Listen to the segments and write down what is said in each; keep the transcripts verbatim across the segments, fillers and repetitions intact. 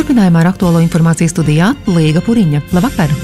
Turpinājumā ar aktuālo informāciju studijā Līga Puriņa. Labvakar!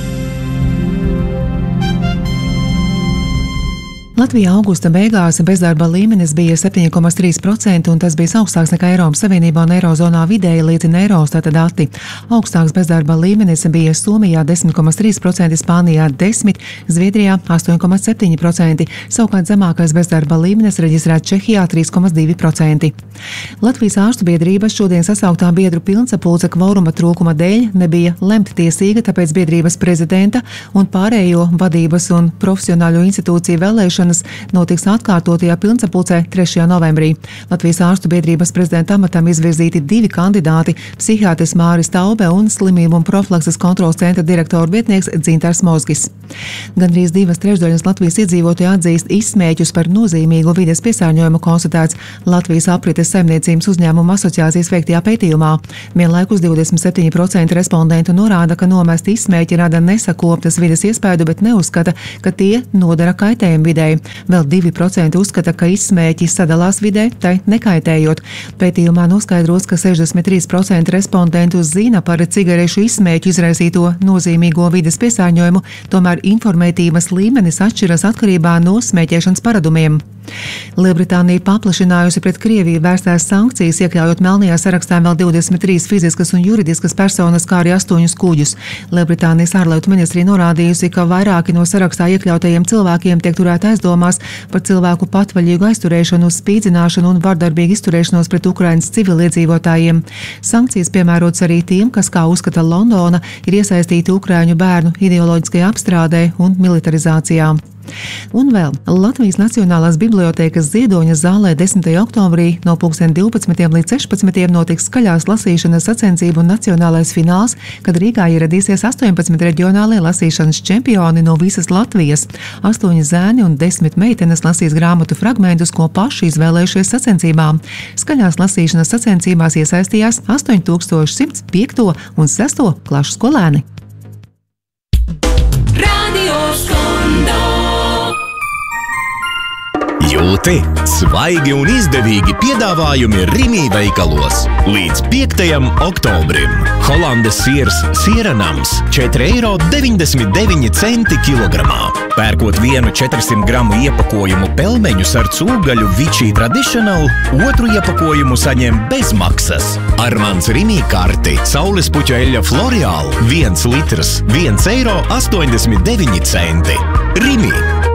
Latvijā augusta beigās bezdarba līmenis bija septiņi komats trīs procenti, un tas bija augstāks nekā Eiropas Savienībā un Eirozonā vidēji, liecina Eurostata dati. Augstāks bezdarba līmenis bija Somijā desmit komats trīs procenti, Spānijā desmit procenti, Zviedrijā astoņi komats septiņi procenti, savukārt zemākais bezdarba līmenis reģistrēts Čehijā trīs komats divi procenti. Latvijas ārstu biedrības šodien sasauktā biedru pilnsapulce kvoruma trūkuma dēļ nebija lemttiesīga, tāpēc biedrības prezidenta un pārējo vadības un profesionāļu institūciju vēlēšana notiks atkārtotajā pilnsapulcē trešajā novembrī. Latvijas ārstu biedrības prezidenta amatam izvirzīti divi kandidāti - psihiatrs Māris Taube un slimību un profilakses kontroles centra direktora vietnieks Dzintars Mozgis. Gandrīz divas trešdaļas Latvijas iedzīvotāji atzīst izsmēķus par nozīmīgu vides piesārņojumu, konstatēts Latvijas aprites saimniecības uzņēmumu asociācijas veiktajā pētījumā. Vienlaikus divdesmit septiņi procenti respondentu norāda, ka nomesti izsmēķi rada nesakoptas vides iespaidu, bet neuzskata, ka tie nodara kaitējumu videi. Vēl divi procenti uzskata, ka izsmēķi sadalās vidē, tai nekaitējot. Pētījumā noskaidrots, ka sešdesmit trīs procenti respondentu zina par cigarešu izsmēķu izraisīto nozīmīgo vides piesārņojumu, tomēr informētības līmenis atšķiras atkarībā no smēķēšanas paradumiem. Lielbritānija paplašinājusi pret Krieviju vērstās sankcijas, iekļaujot melnajā sarakstā vēl divdesmit trīs fiziskas un juridiskas personas, kā arī astoņus kuģus. Lielbritānijas ārlietu ministrija norādījusi, ka vairāki no sarakstā iekļautajiem cilvēkiem tiek turēti aizdomās par cilvēku patvaļīgu aizturēšanu, spīdzināšanu un vardarbīgu izturēšanos pret Ukrainas civiliedzīvotājiem. Sankcijas piemērotas arī tiem, kas, kā uzskata Londona, ir iesaistīti Ukraiņu bērnu ideoloģiskajā apstrādē un militarizācijā. Un vēl Latvijas Nacionālās bibliotēkas Ziedoņa zālē desmitajā oktobrī no pulksten divpadsmitiem līdz sešpadsmitiem notiks skaļās lasīšanas sacensību un nacionālais fināls, kad Rīgā ieradīsies astoņpadsmit reģionālie lasīšanas čempioni no visas Latvijas. Astoņi zēni un desmit meitenes lasīs grāmatu fragmentus, ko paši izvēlējušies sacensībām. Skaļās lasīšanas sacensībās iesaistījās astoņi tūkstoši simts piekto un sesto klašu skolēni. Jūti, svaigi un izdevīgi piedāvājumi Rimi veikalos. Līdz piektajam oktobrim. Holandes siers Sieranams četri eiro deviņdesmit deviņi centi kilogramā. Pērkot vienu četrsimt gramu iepakojumu pelmeņus ar cūgaļu Vichy Traditional, otru iepakojumu saņem bez maksas. Ar mans Rimi karti saules puķu eļļa Florial viens litrs viens eiro astoņdesmit deviņi centi. Rimi.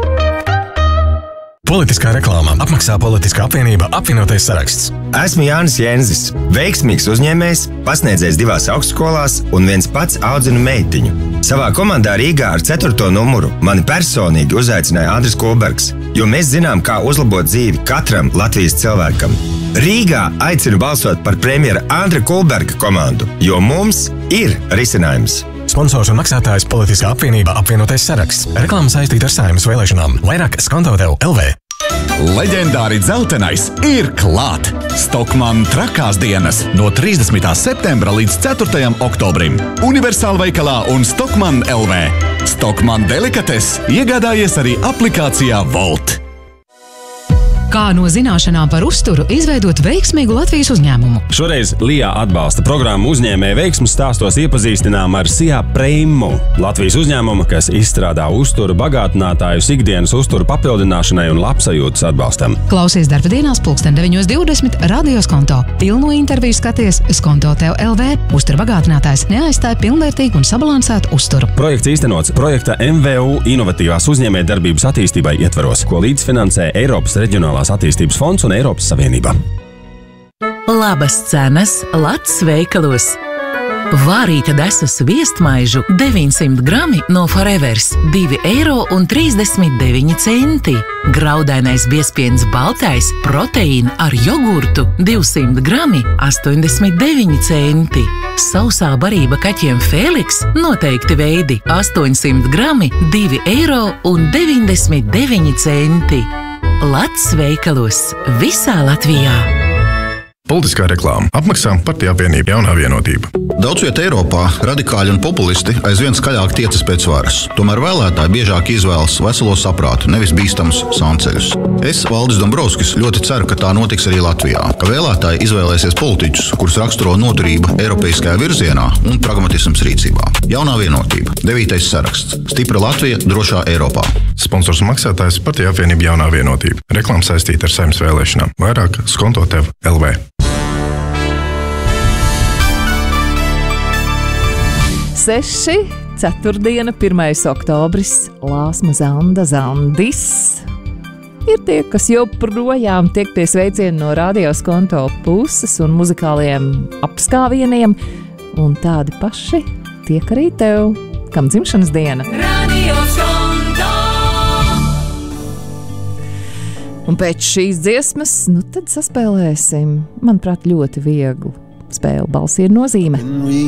Politiskā reklāmā apmaksā Politiskā apvienība apvienotais saraksts. Esmu Jānis Jenzis, veiksmīgs uzņēmējs, pasniedzējs divās augstskolās un viens pats audzinu meitiņu. Savā komandā Rīgā ar ceturto numuru mani personīgi uzaicināja Andris Kulbergs, jo mēs zinām, kā uzlabot dzīvi katram Latvijas cilvēkam. Rīgā aicinu balsot par premjera Andra Kulberga komandu, jo mums ir risinājums. Sponsors un maksātājs Politiskā apvienība apvienotais saraksts. Reklāma saistīta ar Saeimas vēlēšanām. Vairāk Skonto.lv L V. Leģendāri dzeltenais ir klāt! Stockmann trakās dienas no trīsdesmitā septembra līdz ceturtajam oktobrim. Universāla veikalā un Stockmann L V. Stockmann delikates iegādājies arī aplikācijā Volt. Kā no zināšanām par uzturu izveidot veiksmīgu Latvijas uzņēmumu. Šoreiz Lijā atbalsta programmu uzņēmēju veiksmes stāstos iepazīstinām ar Sijā Prēmu, Latvijas uzņēmumu, kas izstrādā uzturu bagātinātājus ikdienas uzturu papildināšanai un labsajūtas atbalstam. Klausies darba dienās pulksten deviņos divdesmit Radio Skonto. Pilno interviju skaties Skonto.lv. Uzturu bagātinātājs neaizstāja pilnvērtīgu un sabalansētu uzturu. Projekts īstenots projekta M V U inovatīvās uzņēmējdarbības attīstībai ietvaros, ko līdzfinansē Eiropas reģionālās attīstības fonds un Eiropas Savienība. Labas cenas Lats veikalos. Vārīta desas viestmaižu deviņsimt grami no Forevers divi eiro un trīsdesmit deviņi centi. Graudainais biezpiens baltais proteīna ar jogurtu divsimt grami astoņdesmit deviņi centi. Sausā barība kaķiem Fēliks noteikti veidi astoņsimt grami divi eiro un deviņdesmit deviņi centi. Lats veikalos visā Latvijā. Politiskā reklāma apmaksā Partiju apvienība Jaunā vienotība. Daudz vietā Eiropā radikāļi un populisti aizvien skaļāk tiecas pēc varas. Tomēr vēlētāji biežāk izvēlas veselo saprātu, nevis bīstamus sānceļus. Es, Valdis Dombrovskis, ļoti ceru, ka tā notiks arī Latvijā, ka vēlētāji izvēlēsies politiķus, kurus raksturo noturība eiropeiskajā virzienā un pragmatisms rīcībā. Jaunā vienotība. Devītais saraksts. Stipra Latvija drošā Eiropā. Sponsors un maksātājs Partiju apvienība Jaunā vienotība. Reklāma saistīta ar Saeimas vēlēšanām. Vairāk skonto tev L V. Seši, ceturtdiena, pirmais oktobris, Lāsma Zanda Zandis. Ir tie, kas joprojām tiek pie sveiciena no Radio Skonto puses un muzikāliem apskāvieniem, un tādi paši tiek arī tev, kam dzimšanas diena. Radio Skonto! Un pēc šīs dziesmas, nu tad saspēlēsim, manuprāt, ļoti vieglu spēli. Balss ir nozīme.